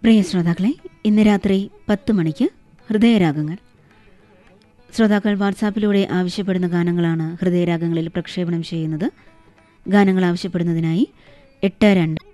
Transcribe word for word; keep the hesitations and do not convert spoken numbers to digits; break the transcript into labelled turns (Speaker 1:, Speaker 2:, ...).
Speaker 1: പ്രിയ ശ്രോതാക്കളെ, ഇന്ന് രാത്രി പത്ത് മണിക്ക് ഹൃദയരാഗങ്ങൾ. ശ്രോതാക്കൾ വാട്സാപ്പിലൂടെ ആവശ്യപ്പെടുന്ന ഗാനങ്ങളാണ് ഹൃദയരാഗങ്ങളിൽ പ്രക്ഷേപണം ചെയ്യുന്നത്. ഗാനങ്ങൾ ആവശ്യപ്പെടുന്നതിനായി എട്ട് രണ്ട്